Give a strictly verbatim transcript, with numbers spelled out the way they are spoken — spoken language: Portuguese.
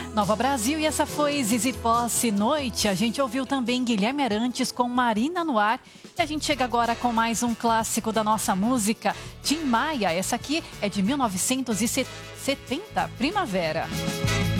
Nova Brasil, e essa foi Zizi Posse, Noite. A gente ouviu também Guilherme Arantes com Marina no Ar. E a gente chega agora com mais um clássico da nossa música, Tim Maia. Essa aqui é de mil novecentos e setenta, Primavera.